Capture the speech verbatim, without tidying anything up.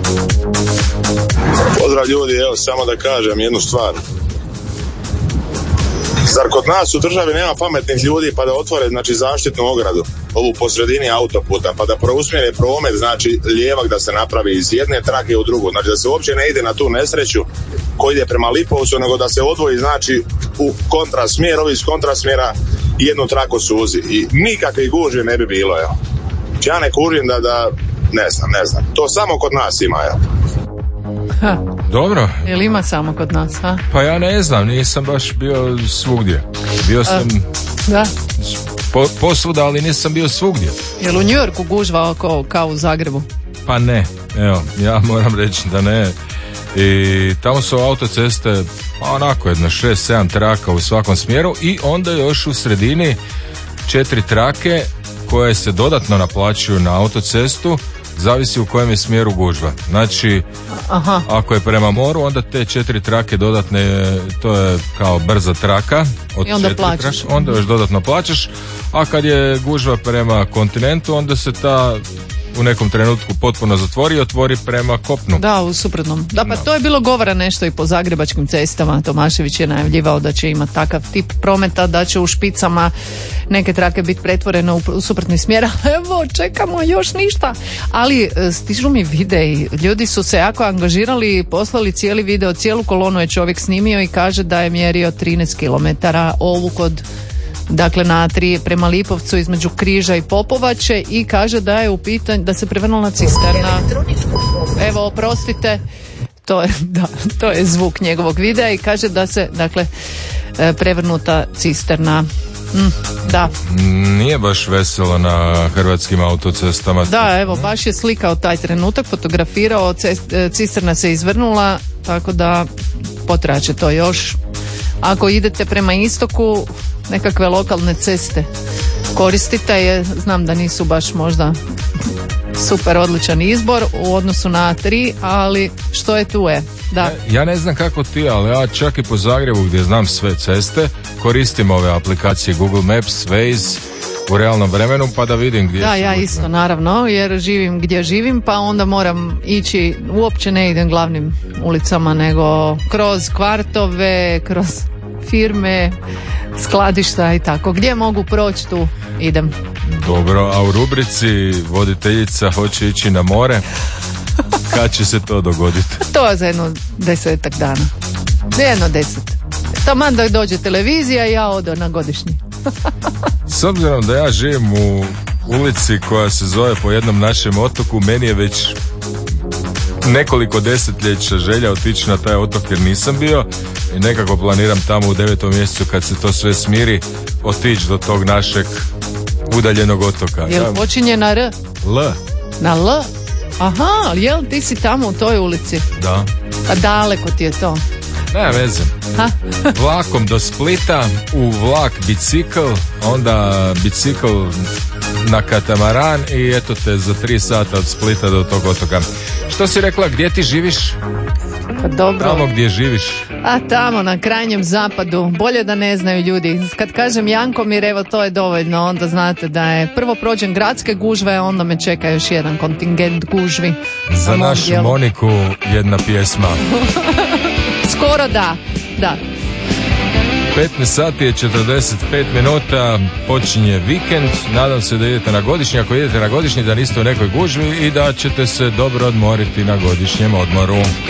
Pozdrav ljudi, evo samo da kažem jednu stvar. Zar kod nas u državi nema pametnih ljudi pa da otvore znači zaštitnu ogradu, ovu po sredini autoputa, pa da preusmjere promet, znači lijevak da se napravi iz jedne trake u drugu, znači da se uopće ne ide na tu nesreću koji ide prema Lipovcu, nego da se odvoji znači u kontrasmjer, ovi iz kontrasmjera jednu traku suzi i nikakve gužve ne bi bilo, evo. Ja ne kužim da, da, ne znam, ne znam, to samo kod nas ima, evo. Ha. Dobro. Jel ima samo kod nas, ha? Pa ja ne znam, nisam baš bio svugdje. Bio sam A, da. po, posvuda, ali nisam bio svugdje. Jel u New Yorku gužva oko, kao u Zagrebu? Pa ne, evo, ja moram reći da ne. I tamo su autoceste onako jedno šest sedam traka u svakom smjeru i onda još u sredini četiri trake koje se dodatno naplaćuju na autocestu, zavisi u kojem je smjeru gužva. Znači, aha, ako je prema moru, onda te četiri trake dodatne, to je kao brza traka. Od I onda četiri plaćaš. Trake, onda još dodatno plaćaš, a kad je gužva prema kontinentu, onda se ta u nekom trenutku potpuno zatvori i otvori prema kopnu. Da, u suprotnom. Da, pa no. To je bilo govora nešto i po zagrebačkim cestama. Tomašević je najavljivao da će imati takav tip prometa, da će u špicama neke trake biti pretvorene u, u suprotni smjer. Evo, čekamo još ništa. Ali stižu mi videi. Ljudi su se jako angažirali, poslali cijeli video, cijelu kolonu je čovjek snimio i kaže da je mjerio trinaest kilometara ovu kod, dakle na tri prema Lipovcu između Križa i Popovače i kaže da je u pitanju, da se prevrnula cisterna. Evo, oprostite, to je, da, to je zvuk njegovog videa i kaže da se, dakle, prevrnuta cisterna. Mm, da. Nije baš veselo na hrvatskim autocestama. Da, evo, baš je slikao taj trenutak, fotografirao, cest, cisterna se izvrnula, tako da potraće to još. Ako idete prema istoku, nekakve lokalne ceste koristite je, znam da nisu baš možda super odličan izbor u odnosu na A tri, ali što je tu je. Da. Ja, ja ne znam kako ti, ali ja čak i po Zagrebu gdje znam sve ceste, koristim ove aplikacije Google Maps, Waze u realnom vremenu pa da vidim gdje. Da, su ja utne. isto naravno, jer živim gdje živim, pa onda moram ići, uopće ne idem glavnim ulicama, nego kroz kvartove, kroz firme, skladišta i tako. Gdje mogu proći, tu idem. Dobro, a u rubrici voditeljica hoće ići na more, kad će se to dogoditi? To je za jedno desetak dana. Jedno deset. Taman da dođe televizija i ja odo na godišnji. S obzirom da ja živim u ulici koja se zove po jednom našem otoku, meni je već nekoliko desetljeća želja otići na taj otok jer nisam bio i nekako planiram tamo u devetom mjesecu kad se to sve smiri otići do tog našeg udaljenog otoka. Jel ja, počinje na R? L. Na L? Aha, jel ti si tamo u toj ulici? Da. A daleko ti je to? Ne veze. Vlakom do Splita, u vlak bicikl, onda bicikl na katamaran i eto te za tri sata od Splita do tog otoka. Što si rekla, gdje ti živiš? Pa dobro. Tamo gdje živiš. A tamo na krajnjem zapadu. Bolje da ne znaju ljudi. Kad kažem Jankomir, evo to je dovoljno. Onda znate da je prvo prođem gradske gužve, a onda me čeka još jedan kontingent gužvi. Za našu dijelu. Moniku jedna pjesma. Skoro da, da. petnaest sati je četrdeset pet minuta, počinje vikend, nadam se da idete na godišnji, ako idete na godišnji da niste u nekoj gužvi i da ćete se dobro odmoriti na godišnjem odmoru.